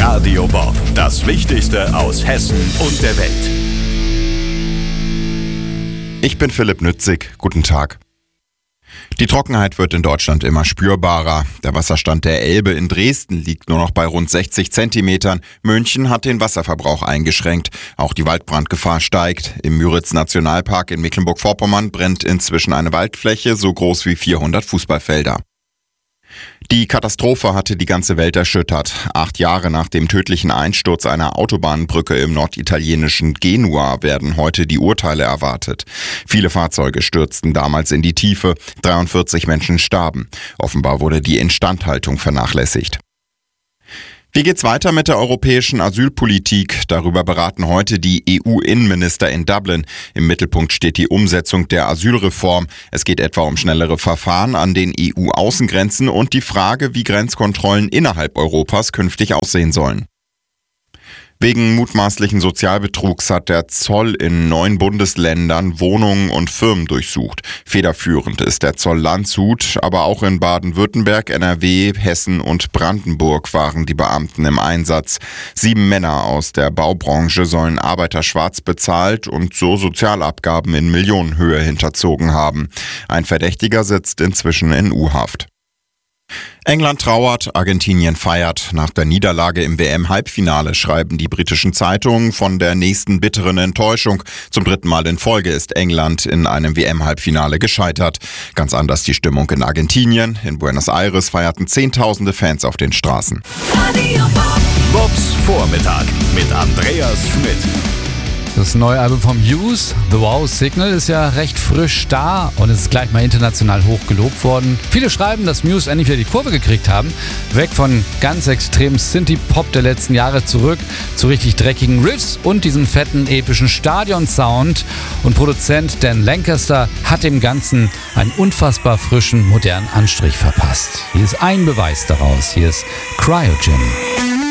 Radio Bob, das Wichtigste aus Hessen und der Welt. Ich bin Philipp Nützig. Guten Tag. Die Trockenheit wird in Deutschland immer spürbarer. Der Wasserstand der Elbe in Dresden liegt nur noch bei rund 60 Zentimetern. München hat den Wasserverbrauch eingeschränkt. Auch die Waldbrandgefahr steigt. Im Müritz-Nationalpark in Mecklenburg-Vorpommern brennt inzwischen eine Waldfläche so groß wie 400 Fußballfelder. Die Katastrophe hatte die ganze Welt erschüttert. 8 Jahre nach dem tödlichen Einsturz einer Autobahnbrücke im norditalienischen Genua werden heute die Urteile erwartet. Viele Fahrzeuge stürzten damals in die Tiefe, 43 Menschen starben. Offenbar wurde die Instandhaltung vernachlässigt. Wie geht's weiter mit der europäischen Asylpolitik? Darüber beraten heute die EU-Innenminister in Dublin. Im Mittelpunkt steht die Umsetzung der Asylreform. Es geht etwa um schnellere Verfahren an den EU-Außengrenzen und die Frage, wie Grenzkontrollen innerhalb Europas künftig aussehen sollen. Wegen mutmaßlichen Sozialbetrugs hat der Zoll in 9 Bundesländern Wohnungen und Firmen durchsucht. Federführend ist der Zoll Landshut, aber auch in Baden-Württemberg, NRW, Hessen und Brandenburg waren die Beamten im Einsatz. 7 Männer aus der Baubranche sollen Arbeiter schwarz bezahlt und so Sozialabgaben in Millionenhöhe hinterzogen haben. Ein Verdächtiger sitzt inzwischen in U-Haft. England trauert, Argentinien feiert. Nach der Niederlage im WM-Halbfinale schreiben die britischen Zeitungen von der nächsten bitteren Enttäuschung. Zum 3. Mal in Folge ist England in einem WM-Halbfinale gescheitert. Ganz anders die Stimmung in Argentinien. In Buenos Aires feierten Zehntausende Fans auf den Straßen. Bobs Vormittag mit Andreas Schmidt. Das neue Album vom Muse, The Wow Signal, ist ja recht frisch da und es ist gleich mal international hoch gelobt worden. Viele schreiben, dass Muse endlich wieder die Kurve gekriegt haben. Weg von ganz extrem Synthie-Pop der letzten Jahre zurück zu richtig dreckigen Riffs und diesem fetten, epischen Stadion-Sound. Und Produzent Dan Lancaster hat dem Ganzen einen unfassbar frischen, modernen Anstrich verpasst. Hier ist ein Beweis daraus. Hier ist Cryogen.